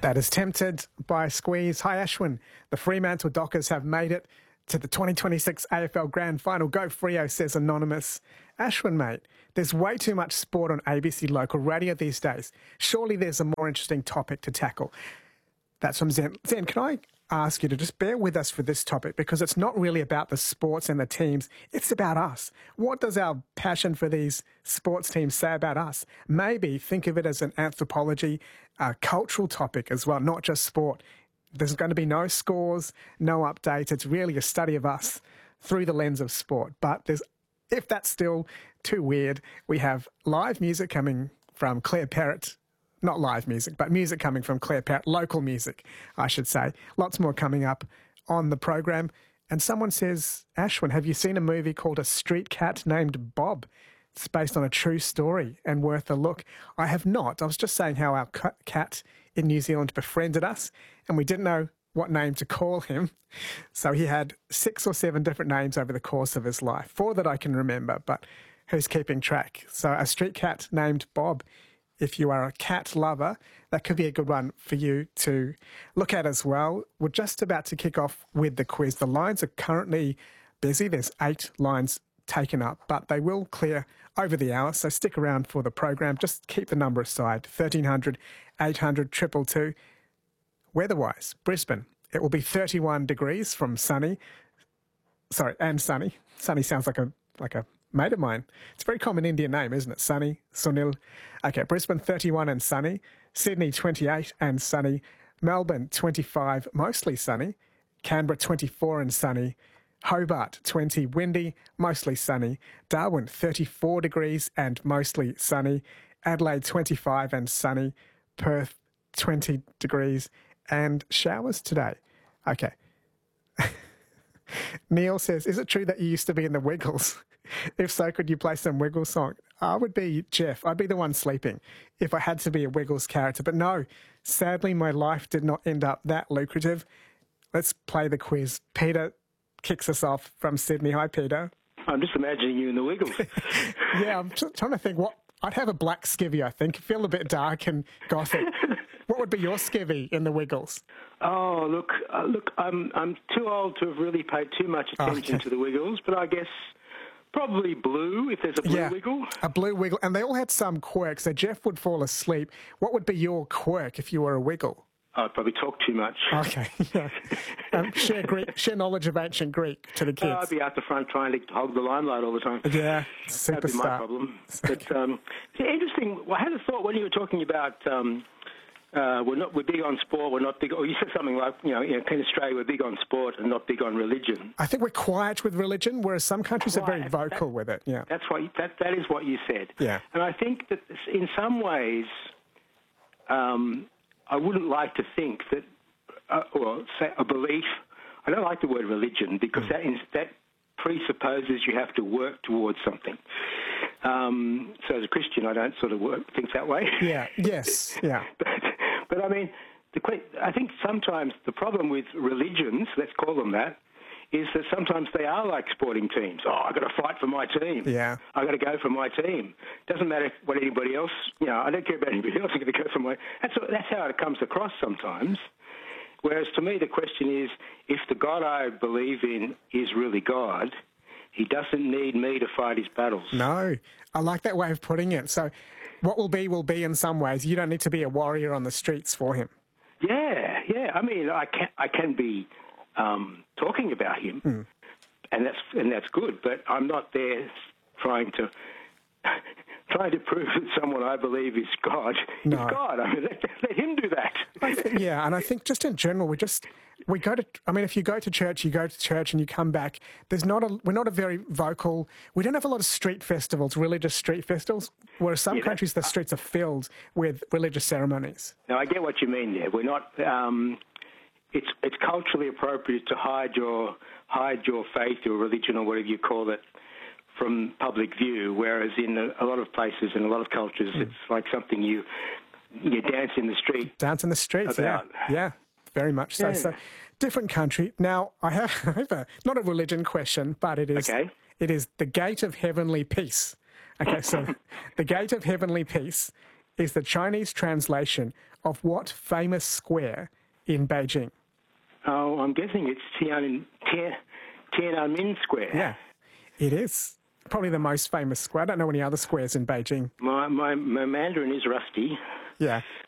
That is Tempted by Squeeze. Hi, Ashwin. The Fremantle Dockers have made it to the 2026 AFL Grand Final. Go Freo, says Anonymous. Ashwin, mate, there's way too much sport on ABC local radio these days. Surely there's a more interesting topic to tackle. That's from Zen. Zen, can I ask you to just bear with us for this topic, because it's not really about the sports and the teams. It's about us. What does our passion for these sports teams say about us? Maybe think of it as an anthropology, cultural topic as well, not just sport. There's going to be no scores, no updates. It's really a study of us through the lens of sport. But if that's still too weird, we have live music coming from Claire Perrott. Not live music, but music coming from Claire Perrott. Local music, I should say. Lots more coming up on the program. And someone says, Ashwin, have you seen a movie called A Street Cat Named Bob? It's based on a true story and worth a look. I have not. I was just saying how our cat in New Zealand befriended us and we didn't know what name to call him. So he had 6 or 7 different names over the course of his life. 4 that I can remember, but who's keeping track? So A Street Cat Named Bob. If you are a cat lover, that could be a good one for you to look at as well. We're just about to kick off with the quiz. The lines are currently busy. There's 8 lines taken up, but they will clear over the hour, so stick around for the program. Just keep the number aside, 1300 800 222. Weather-wise, Brisbane, it will be 31 degrees from sunny. And sunny. Sunny sounds like a mate of mine. It's a very common Indian name, isn't it? Sunny, Sunil. Okay, Brisbane 31 and sunny. Sydney 28 and sunny. Melbourne 25, mostly sunny. Canberra 24 and sunny. Hobart 20, windy, mostly sunny. Darwin 34 degrees and mostly sunny. Adelaide 25 and sunny. Perth 20 degrees and showers today. Okay. Neil says, is it true that you used to be in the Wiggles? If so, could you play some Wiggles song? I would be Jeff. I'd be the one sleeping if I had to be a Wiggles character. But no, sadly, my life did not end up that lucrative. Let's play the quiz. Peter kicks us off from Sydney. Hi, Peter. I'm just imagining you in the Wiggles. Yeah, I'm trying to think what... I'd have a black skivvy, I think. Feel a bit dark and gothic. What would be your skivvy in the Wiggles? Oh, look, I'm too old to have really paid too much attention to the Wiggles, but I guess probably blue, if there's a blue wiggle. A blue wiggle. And they all had some quirks, so Jeff would fall asleep. What would be your quirk if you were a wiggle? I'd probably talk too much. Okay. Share knowledge of ancient Greek to the kids. I'd be out the front trying to hog the limelight all the time. Yeah, superstar. That'd be my problem. But it's interesting. I had a thought when you were talking about we're big on sport. We're not big. Or you said something like, in Australia we're big on sport and not big on religion. I think we're quiet with religion, whereas some countries are very vocal with it. Yeah, that is what you said. Yeah, and I think that in some ways, I wouldn't like to think that, say a belief. I don't like the word religion because that presupposes you have to work towards something. So as a Christian, I don't sort of think that way. Yeah. Yes. Yeah. But I mean, I think sometimes the problem with religions, let's call them that, is that sometimes they are like sporting teams. Oh, I've got to fight for my team. Yeah. I've got to go for my team. Doesn't matter what anybody else, I don't care about anybody else. I'm going to go for my... That's how it comes across sometimes. Whereas to me, the question is, if the God I believe in is really God, he doesn't need me to fight his battles. No, I like that way of putting it. So what will be in some ways. You don't need to be a warrior on the streets for him. Yeah. I mean, I can be... talking about him, and that's good. But I'm not there trying to prove that someone I believe is God. No. Is God. I mean, let him do that. And I think just in general, we go to. I mean, if you go to church, and you come back. We're not a very vocal. We don't have a lot of street festivals, religious street festivals. Whereas some countries, the streets are filled with religious ceremonies. Now, I get what you mean there. We're not. It's culturally appropriate to hide your faith, your religion, or whatever you call it, from public view. Whereas in a lot of places, in a lot of cultures, it's like something you dance in the street. Dance in the streets, yeah, very much so. Yeah. So, different country. Now, I have not a religion question, but it is. Okay. It is the Gate of Heavenly Peace. Okay, so the Gate of Heavenly Peace is the Chinese translation of what famous square in Beijing? Oh, I'm guessing it's Tiananmen Square. Yeah, it is. Probably the most famous square. I don't know any other squares in Beijing. My Mandarin is rusty. Yeah.